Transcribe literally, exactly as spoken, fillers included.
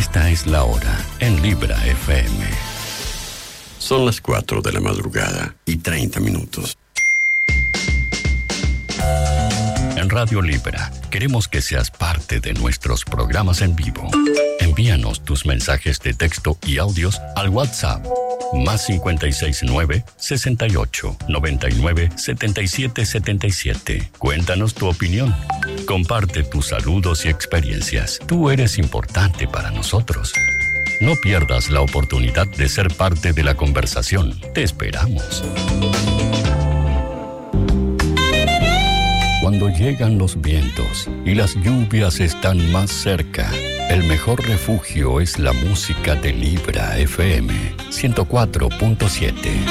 Esta es la hora en Libra F M. Son las cuatro de la madrugada y treinta minutos. En Radio Libra, queremos que seas parte de nuestros programas en vivo. Envíanos tus mensajes de texto y audios al WhatsApp más cincuenta y seis nueve, sesenta y ocho, noventa y nueve, setenta y siete setenta y siete. Cuéntanos tu opinión. Comparte tus saludos y experiencias. Tú eres importante para nosotros. No pierdas la oportunidad de ser parte de la conversación. Te esperamos. Cuando llegan los vientos y las lluvias están más cerca, el mejor refugio es la música de Libra F M ciento cuatro punto siete.